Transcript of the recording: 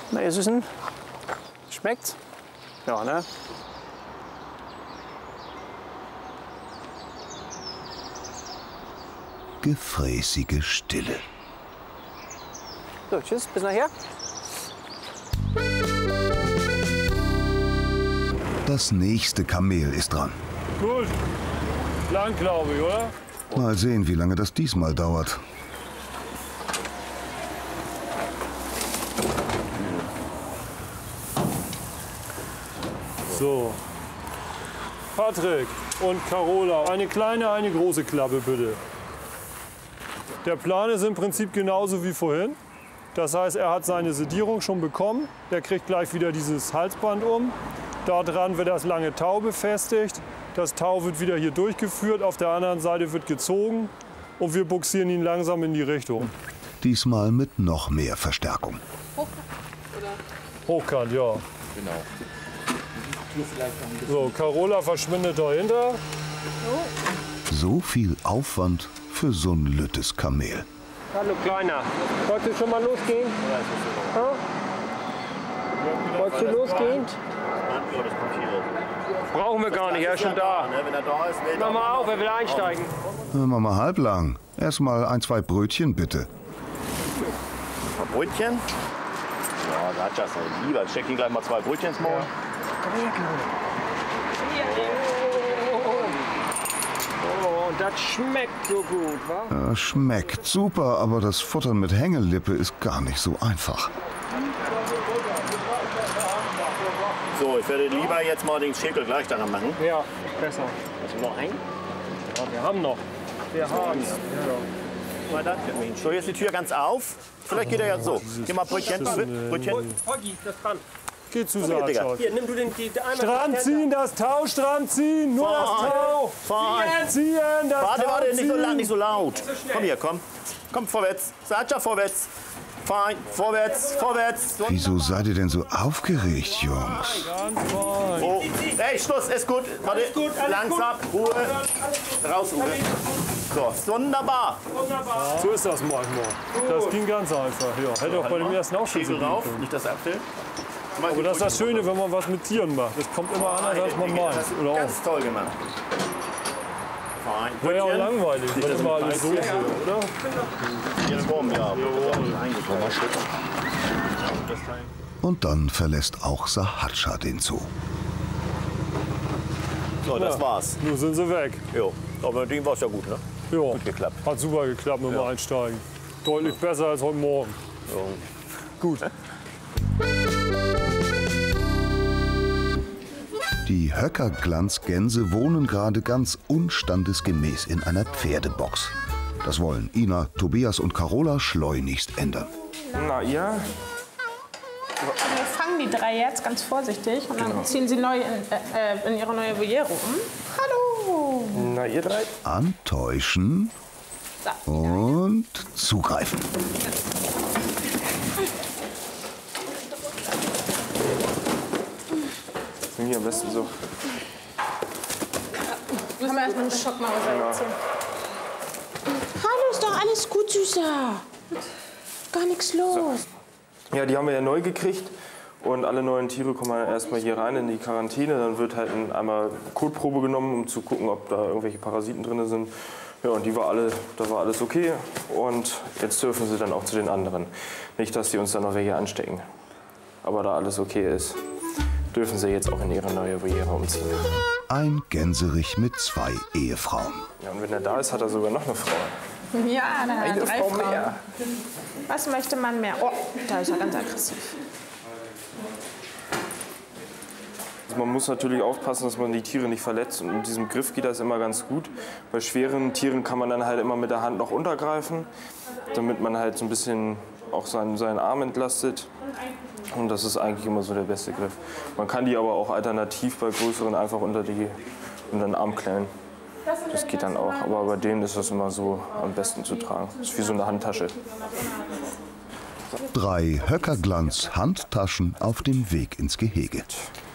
Na, ist es ein? Schmeckt's? Ja, ne? Gefräßige Stille. So, tschüss, bis nachher. Das nächste Kamel ist dran. Gut. Lang, glaube ich, oder? Mal sehen, wie lange das diesmal dauert. So. Patrick und Carola, eine kleine, eine große Klappe bitte. Der Plan ist im Prinzip genauso wie vorhin. Das heißt, er hat seine Sedierung schon bekommen. Der kriegt gleich wieder dieses Halsband um. Daran wird das lange Tau befestigt. Das Tau wird wieder hier durchgeführt. Auf der anderen Seite wird gezogen. Und wir buxieren ihn langsam in die Richtung. Diesmal mit noch mehr Verstärkung. Hochkant, ja. Genau. So, Carola verschwindet dahinter. So viel Aufwand für so ein lüttes Kamel. Hallo Kleiner, wolltest du schon mal losgehen? Ja? Wolltest du losgehen? Brauchen wir gar nicht, er ist schon da. Mach mal auf, er will einsteigen. Mach mal halblang. Erstmal 1, 2 Brötchen, bitte. Brötchen? Ja, da hat das lieber. Ich steck ihm gleich mal 2 Brötchen ins Maul. Oh, das schmeckt so gut, wa? Schmeckt super, aber das Futtern mit Hängelippe ist gar nicht so einfach. So, ich würde lieber jetzt mal den Schäkel gleich daran machen. Ja, ist besser. Hast du noch einen? Ja, wir haben noch. Wir haben es. Mal das. So, jetzt die Tür ganz auf. Vielleicht geht er ja so. Geh mal Brötchen. Brötchen. Hoggi, das dran. Geh zu Digga. Saatschott. Hier, nimm du den einmal. Stramm ziehen, das Tau, stramm ziehen, nur das Tau. Ziehen, das Tau Warte, ziehen. nicht so laut. Komm hier, komm. Komm vorwärts. Saatschott vorwärts. Fein, vorwärts, vorwärts. Wieso seid ihr denn so aufgeregt, Jungs? Ganz fein. Oh, hey, Schluss, ist gut. Warte, langsam, Ruhe. Raus, Uwe. So, wunderbar. So ist das manchmal. Das ging ganz einfach. Ja, hätte auch bei dem ersten auch schon so Schäkel gehen rauf, können. nicht das Apfel. Aber das ist das Schöne, wenn man was mit Tieren macht. Das kommt immer anders, als man meint. Oder auch. Ganz toll gemacht. Fein. Wäre ja auch Brötchen. langweilig, wenn das immer mit alles so Eis wäre, oder? Jetzt rum, ja. Und dann verlässt auch Sahatscha den Zoo. So, das war's. Nun sind sie weg. Jo. Aber mit dem war's ja gut, ne? Ja, Gut geklappt. hat super geklappt mit dem Einsteigen. Deutlich besser als heute Morgen. Jo. Gut. Die Höckerglanzgänse wohnen gerade ganz unstandesgemäß in einer Pferdebox. Das wollen Ina, Tobias und Carola schleunigst ändern. Na ja, Wir fangen die 3 jetzt ganz vorsichtig und dann ziehen sie neu in ihre neue Voliere um. Hallo! na ihr 3. Antäuschen So. und zugreifen. Sind hier am besten so. Können wir erstmal eine Schockmauer ziehen. Hallo, ist doch alles gut, Süßer. Gar nichts los. Ja, die haben wir ja neu gekriegt. Und alle neuen Tiere kommen dann erstmal hier rein in die Quarantäne. Dann wird halt einmal Kotprobe genommen, um zu gucken, ob da irgendwelche Parasiten drin sind. Ja, und da war alles okay. Und jetzt dürfen sie dann auch zu den anderen. Nicht, dass die uns dann noch welche anstecken. Aber da alles okay ist, dürfen sie jetzt auch in ihre neue Voliere umziehen. Ein Gänserich mit 2 Ehefrauen. Ja, und wenn er da ist, hat er sogar noch eine Frau. Ja, da hat er 3 Frau Frauen. mehr. Was möchte man mehr? Oh, da ist er ganz aggressiv. Man muss natürlich aufpassen, dass man die Tiere nicht verletzt. Und mit diesem Griff geht das immer ganz gut. Bei schweren Tieren kann man dann halt immer mit der Hand noch untergreifen, damit man halt so ein bisschen auch seinen Arm entlastet. Und das ist eigentlich immer so der beste Griff. Man kann die aber auch alternativ bei größeren einfach unter den Arm klemmen. Das geht dann auch. Aber bei denen ist das immer so am besten zu tragen. Das ist wie so eine Handtasche. 3 Höckerglanz-Handtaschen auf dem Weg ins Gehege.